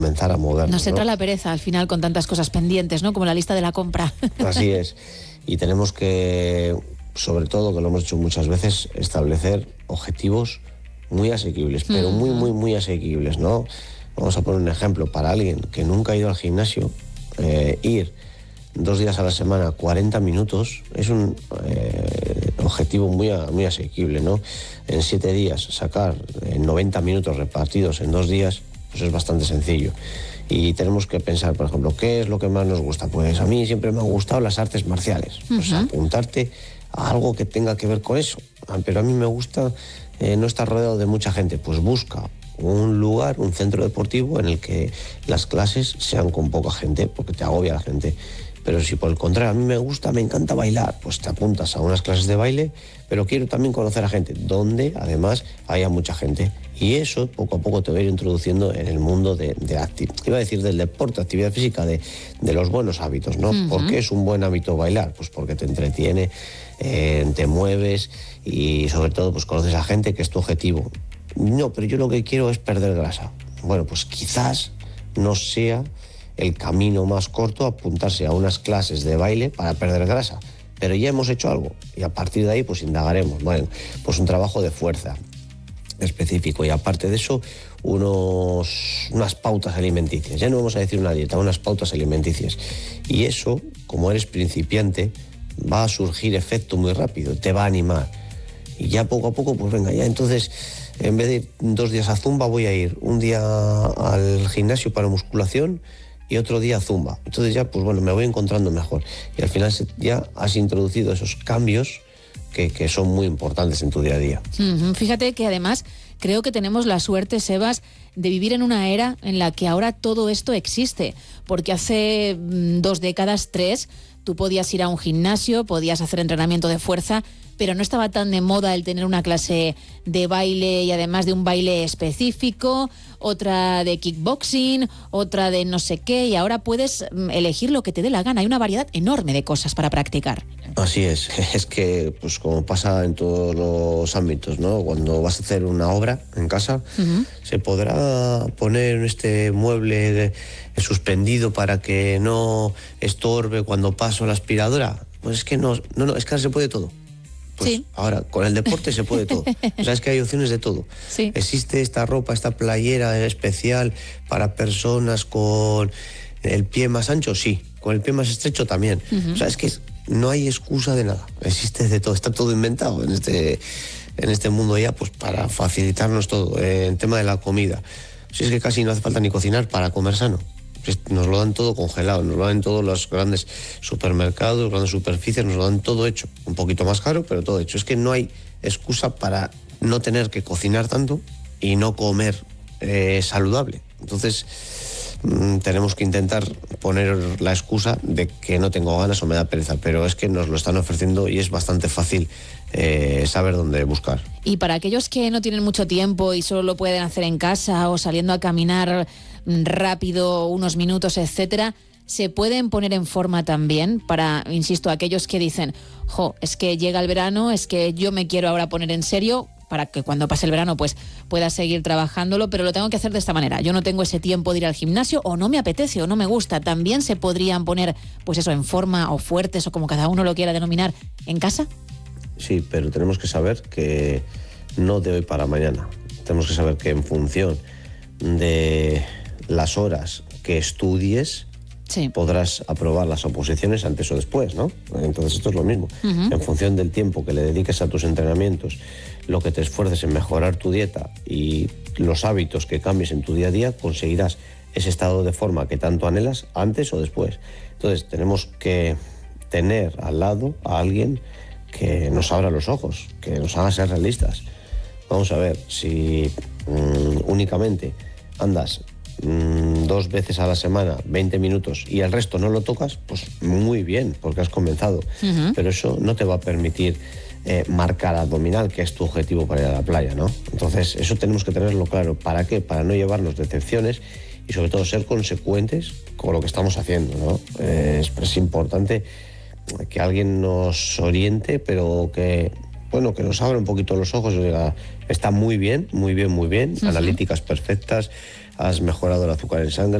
comenzar a movernos. Nos entra la pereza al final con tantas cosas pendientes, ¿no? Como la lista de la compra. Así es. Y tenemos que, sobre todo, que lo hemos hecho muchas veces, establecer objetivos muy asequibles, pero muy asequibles, ¿no? Vamos a poner un ejemplo. Para alguien que nunca ha ido al gimnasio, ir 2 días a la semana, 40 minutos, es un objetivo muy asequible, ¿no? En 7 días sacar 90 minutos repartidos en 2 días, pues es bastante sencillo. Y tenemos que pensar, por ejemplo, ¿qué es lo que más nos gusta? Pues a mí siempre me han gustado las artes marciales. Pues apuntarte a algo que tenga que ver con eso. Pero a mí me gusta no estar rodeado de mucha gente. Pues busca un lugar, un centro deportivo en el que las clases sean con poca gente, porque te agobia la gente. Pero si por el contrario a mí me encanta bailar, pues te apuntas a unas clases de baile, pero quiero también conocer a gente, donde además haya mucha gente. Y eso poco a poco te va a ir introduciendo en el mundo del deporte, actividad física, de los buenos hábitos, ¿no? ¿Por qué es un buen hábito bailar? Pues porque te entretiene, te mueves y sobre todo pues conoces a gente, que es tu objetivo. No, pero yo lo que quiero es perder grasa. Bueno, pues quizás no sea el camino más corto apuntarse a unas clases de baile para perder grasa, pero ya hemos hecho algo y a partir de ahí pues indagaremos. Bueno, pues un trabajo de fuerza específico y aparte de eso unas pautas alimenticias. Ya no vamos a decir una dieta, unas pautas alimenticias. Y eso, como eres principiante, va a surgir efecto muy rápido, te va a animar. Y ya poco a poco, pues venga, ya entonces, en vez de ir 2 días a zumba, voy a ir un día al gimnasio para musculación y otro día a zumba. Entonces ya, pues bueno, me voy encontrando mejor. Y al final ya has introducido esos cambios que son muy importantes en tu día a día. Fíjate que además creo que tenemos la suerte, Sebas, de vivir en una era en la que ahora todo esto existe, porque hace 2 décadas, 3, tú podías ir a un gimnasio, podías hacer entrenamiento de fuerza, pero no estaba tan de moda el tener una clase de baile y además de un baile específico, otra de kickboxing, otra de no sé qué, y ahora puedes elegir lo que te dé la gana. Hay una variedad enorme de cosas para practicar. Así es que pues como pasa en todos los ámbitos, ¿no? Cuando vas a hacer una obra en casa, se podrá poner este mueble suspendido para que no estorbe cuando paso la aspiradora. Pues es que no, es que ahora se puede todo. Pues sí. Ahora, con el deporte se puede todo. O sea, es que hay opciones de todo. Sí. Existe esta ropa, esta playera especial para personas con el pie más ancho, sí. Con el pie más estrecho también. O sea, es que no hay excusa de nada. Existe de todo. Está todo inventado en este mundo ya, pues para facilitarnos todo. En tema de la comida. Si es que casi no hace falta ni cocinar para comer sano. Nos lo dan todo congelado, nos lo dan todos los grandes supermercados, grandes superficies, nos lo dan todo hecho. Un poquito más caro, pero todo hecho. Es que no hay excusa para no tener que cocinar tanto y no comer saludable. Entonces, tenemos que intentar poner la excusa de que no tengo ganas o me da pereza, pero es que nos lo están ofreciendo y es bastante fácil saber dónde buscar. Y para aquellos que no tienen mucho tiempo y solo lo pueden hacer en casa o saliendo a caminar rápido unos minutos, etcétera, se pueden poner en forma también para, insisto, aquellos que dicen, es que llega el verano, es que yo me quiero ahora poner en serio para que cuando pase el verano pues pueda seguir trabajándolo, pero lo tengo que hacer de esta manera. Yo no tengo ese tiempo de ir al gimnasio o no me apetece o no me gusta. También se podrían poner, pues eso, en forma o fuertes o como cada uno lo quiera denominar, en casa. Sí, pero tenemos que saber que no de hoy para mañana. Tenemos que saber que en función de las horas que estudies, sí, podrás aprobar las oposiciones antes o después, ¿no? Entonces esto es lo mismo. En función del tiempo que le dediques a tus entrenamientos, lo que te esfuerces en mejorar tu dieta y los hábitos que cambies en tu día a día, conseguirás ese estado de forma que tanto anhelas antes o después. Entonces tenemos que tener al lado a alguien que nos abra los ojos, que nos haga ser realistas. Vamos a ver, si únicamente andas 2 veces a la semana, 20 minutos, y el resto no lo tocas, pues muy bien, porque has comenzado. Pero eso no te va a permitir marcar abdominal, que es tu objetivo para ir a la playa, ¿no? Entonces, eso tenemos que tenerlo claro. ¿Para qué? Para no llevarnos decepciones y sobre todo ser consecuentes con lo que estamos haciendo, ¿no? Es importante que alguien nos oriente, pero que nos abra un poquito los ojos y diga, está muy bien, analíticas perfectas, has mejorado el azúcar en sangre.